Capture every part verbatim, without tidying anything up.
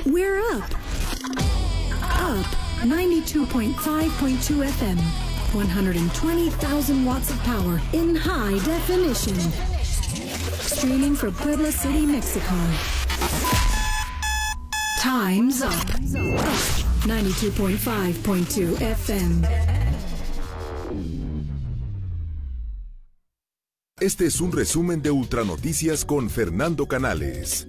We're up. Up ninety-two point five point two F M. one hundred twenty thousand watts of power in high definition. Streaming from Puebla City, Mexico. Time's up. Up ninety-two point five point two F M. Este es un resumen de Ultranoticias con Fernando Canales.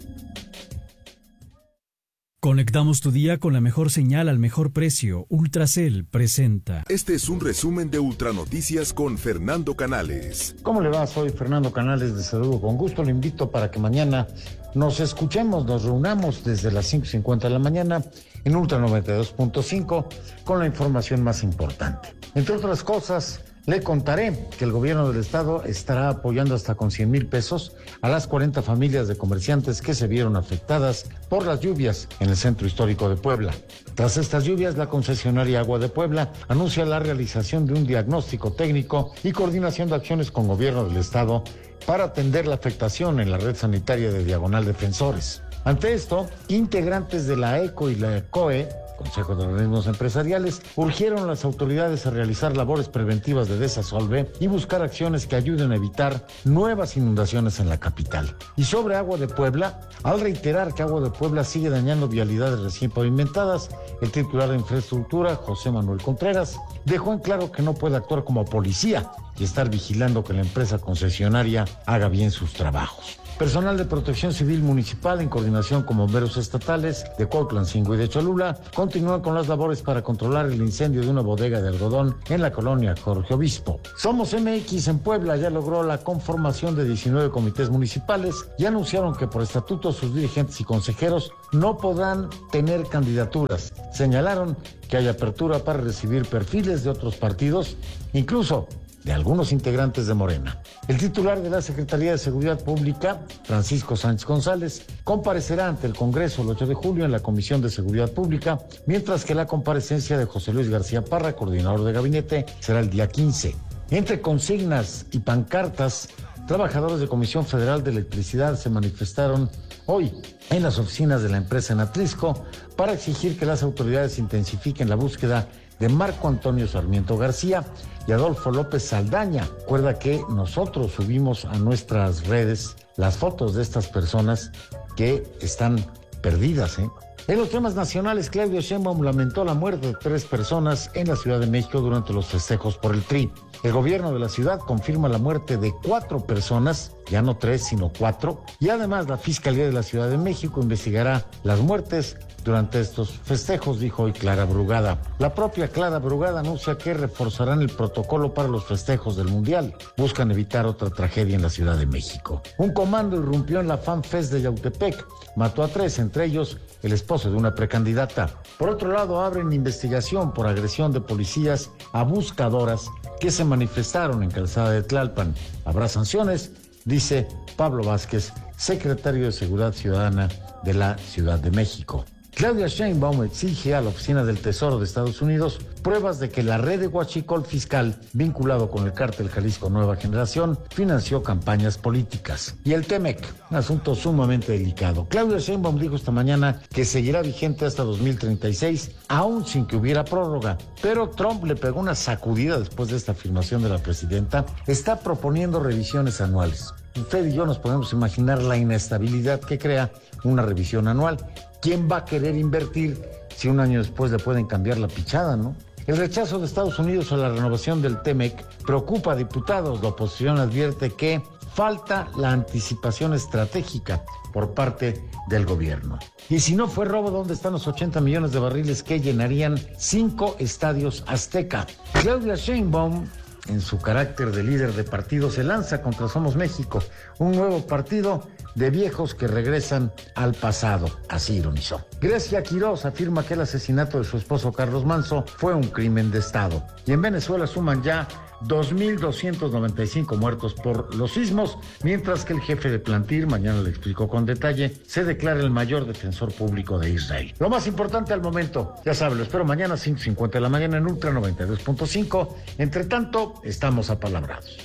Conectamos tu día con la mejor señal al mejor precio. Ultracel presenta. Este es un resumen de Ultranoticias con Fernando Canales. ¿Cómo le va? Soy Fernando Canales, de saludo con gusto. Le invito para que mañana nos escuchemos, nos reunamos desde las cinco cincuenta de la mañana en Ultra noventa y dos punto cinco con la información más importante. Entre otras cosas, le contaré que el gobierno del estado estará apoyando hasta con cien mil pesos a las cuarenta familias de comerciantes que se vieron afectadas por las lluvias en el centro histórico de Puebla. Tras estas lluvias, la concesionaria Agua de Puebla anuncia la realización de un diagnóstico técnico y coordinación de acciones con gobierno del estado para atender la afectación en la red sanitaria de Diagonal Defensores. Ante esto, integrantes de la ECO y la COE, Consejo de Organismos Empresariales, urgieron a las autoridades a realizar labores preventivas de desasolve y buscar acciones que ayuden a evitar nuevas inundaciones en la capital. Y sobre Agua de Puebla, al reiterar que Agua de Puebla sigue dañando vialidades recién pavimentadas, el titular de Infraestructura, José Manuel Contreras, dejó en claro que no puede actuar como policía y estar vigilando que la empresa concesionaria haga bien sus trabajos. Personal de Protección Civil Municipal, en coordinación con bomberos estatales de Cuautlancingo y de Cholula, continúan con las labores para controlar el incendio de una bodega de algodón en la colonia Jorge Obispo. Somos M X en Puebla ya logró la conformación de diecinueve comités municipales y anunciaron que por estatuto sus dirigentes y consejeros no podrán tener candidaturas. Señalaron que hay apertura para recibir perfiles de otros partidos, incluso de algunos integrantes de Morena. El titular de la Secretaría de Seguridad Pública, Francisco Sánchez González, comparecerá ante el Congreso el ocho de julio en la Comisión de Seguridad Pública, mientras que la comparecencia de José Luis García Parra, coordinador de gabinete, será el día quince. Entre consignas y pancartas, trabajadores de Comisión Federal de Electricidad se manifestaron hoy en las oficinas de la empresa en Atlisco para exigir que las autoridades intensifiquen la búsqueda de Marco Antonio Sarmiento García y Adolfo López Saldaña. Recuerda que nosotros subimos a nuestras redes las fotos de estas personas que están perdidas, ¿eh? En los temas nacionales, Claudio Sheinbaum lamentó la muerte de tres personas en la Ciudad de México durante los festejos por el Tri. El gobierno de la ciudad confirma la muerte de cuatro personas, ya no tres, sino cuatro, y además la Fiscalía de la Ciudad de México investigará las muertes durante estos festejos, dijo hoy Clara Brugada. La propia Clara Brugada anuncia que reforzarán el protocolo para los festejos del Mundial. Buscan evitar otra tragedia en la Ciudad de México. Un comando irrumpió en la Fan Fest de Yautepec. Mató a tres, entre ellos el esposo de una precandidata. Por otro lado, abren investigación por agresión de policías a buscadoras que se manifestaron en Calzada de Tlalpan. Habrá sanciones, dice Pablo Vázquez, secretario de Seguridad Ciudadana de la Ciudad de México. Claudia Sheinbaum exige a la Oficina del Tesoro de Estados Unidos pruebas de que la red de huachicol fiscal vinculado con el cártel Jalisco Nueva Generación financió campañas políticas. Y el Temec, un asunto sumamente delicado. Claudia Sheinbaum dijo esta mañana que seguirá vigente hasta dos mil treinta y seis, aún sin que hubiera prórroga. Pero Trump le pegó una sacudida después de esta afirmación de la presidenta. Está proponiendo revisiones anuales. Usted y yo nos podemos imaginar la inestabilidad que crea una revisión anual. ¿Quién va a querer invertir si un año después le pueden cambiar la pichada, no? El rechazo de Estados Unidos a la renovación del Temec preocupa a diputados. La oposición advierte que falta la anticipación estratégica por parte del gobierno. Y si no fue robo, ¿dónde están los ochenta millones de barriles que llenarían cinco estadios Azteca? Claudia Sheinbaum, en su carácter de líder de partido, se lanza contra Somos México, un nuevo partido de viejos que regresan al pasado, así ironizó. Grecia Quiroz afirma que el asesinato de su esposo Carlos Manso fue un crimen de Estado. Y en Venezuela suman ya dos mil doscientos noventa y cinco muertos por los sismos, mientras que el jefe de Plantir, mañana le explicó con detalle, se declara el mayor defensor público de Israel. Lo más importante al momento, ya sabe, lo espero mañana a cinco cincuenta de la mañana en Ultra noventa y dos punto cinco. Entre tanto, estamos apalabrados.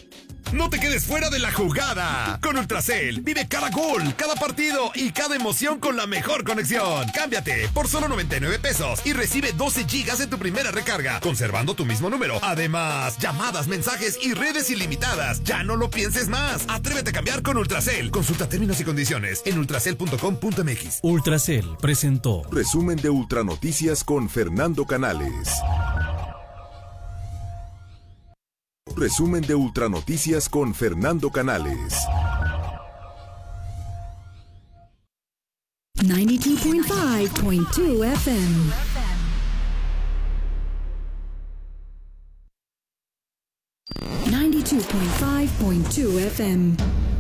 No te quedes fuera de la jugada. Con Ultracel, vive cada gol, cada partido y cada emoción con la mejor conexión. Cámbiate por solo noventa y nueve pesos y recibe doce gigas en tu primera recarga, conservando tu mismo número. Además, llamadas, mensajes y redes ilimitadas. Ya no lo pienses más. Atrévete a cambiar con Ultracel. Consulta términos y condiciones en ultracel punto com punto m x. Ultracel presentó Resumen de Ultranoticias con Fernando Canales. Resumen de Ultranoticias con Fernando Canales. ninety-two point five point two F M. ninety-two point five point two F M.